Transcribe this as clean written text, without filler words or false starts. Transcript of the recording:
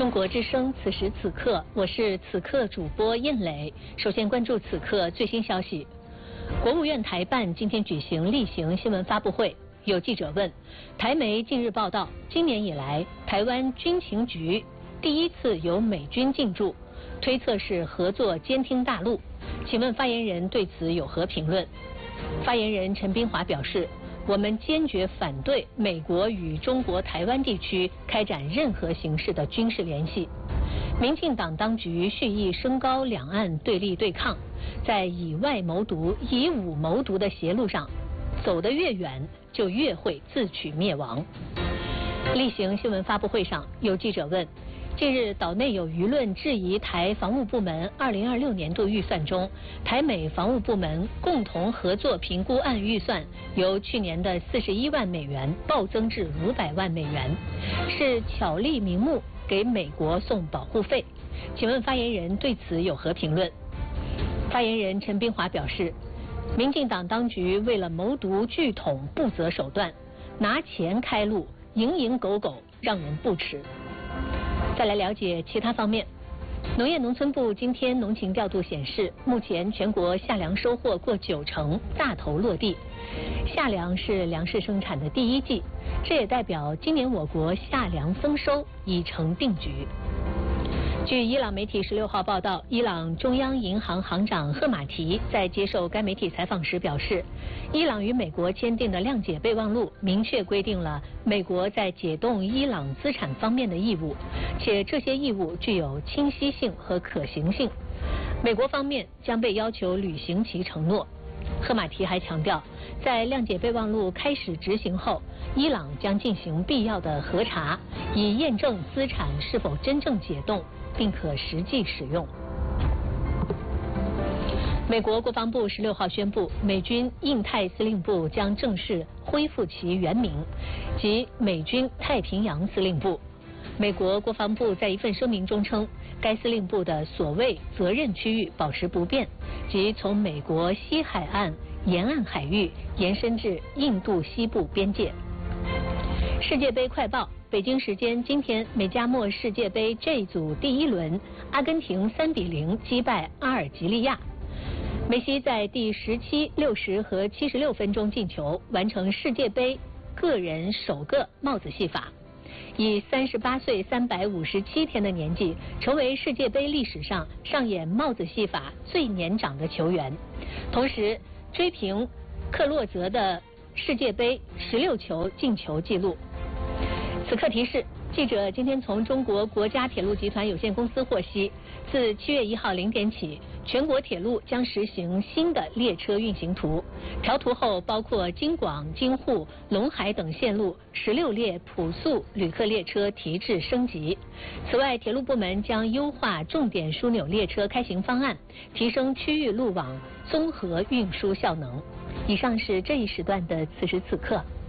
中国之声，此时此刻，我是此刻主播燕磊。首先关注此刻最新消息。国务院台办今天举行例行新闻发布会，有记者问，台媒近日报道，今年以来，台湾军情局第一次有美军进驻，推测是合作监听大陆。请问发言人对此有何评论？发言人陈斌华表示，我们坚决反对美国与中国台湾地区开展任何形式的军事联系。民进党当局蓄意升高两岸对立对抗，在以外谋独、以武谋独的邪路上走得越远，就越会自取灭亡。例行新闻发布会上，有记者问，近日岛内有舆论质疑台防务部门2026年度预算中，台美防务部门共同合作评估案预算由去年的41万美元暴增至500万美元，是巧立名目给美国送保护费。请问发言人对此有何评论？发言人陈斌华表示，民进党当局为了谋独拒统不择手段，拿钱开路，蝇营狗苟，让人不齿。再来了解其他方面。农业农村部今天农情调度显示，目前全国夏粮收获过90%，大头落地。夏粮是粮食生产的第一季，这也代表今年我国夏粮丰收已成定局。据伊朗媒体16号报道，伊朗中央银行行长赫马提在接受该媒体采访时表示，伊朗与美国签订的谅解备忘录明确规定了美国在解冻伊朗资产方面的义务，且这些义务具有清晰性和可行性，美国方面将被要求履行其承诺。赫马提还强调，在谅解备忘录开始执行后，伊朗将进行必要的核查，以验证资产是否真正解冻并可实际使用。美国国防部16号宣布，美军印太司令部将正式恢复其原名，即美军太平洋司令部。美国国防部在一份声明中称，该司令部的所谓责任区域保持不变，即从美国西海岸沿岸海域延伸至印度西部边界。世界杯快报，北京时间今天，美加墨世界杯 J 组第一轮，阿根廷3-0击败阿尔及利亚。梅西在第17、60和76分钟进球，完成世界杯个人首个帽子戏法，以38岁357天的年纪，成为世界杯历史上上演帽子戏法最年长的球员，同时追平克洛泽的世界杯16球进球纪录。此刻提示，记者今天从中国国家铁路集团有限公司获悉，自7月1号0点起，全国铁路将实行新的列车运行图，调图后包括京广、京沪、陇海等线路16列普速旅客列车提质升级。此外，铁路部门将优化重点枢纽列车开行方案，提升区域路网综合运输效能。以上是这一时段的此时此刻。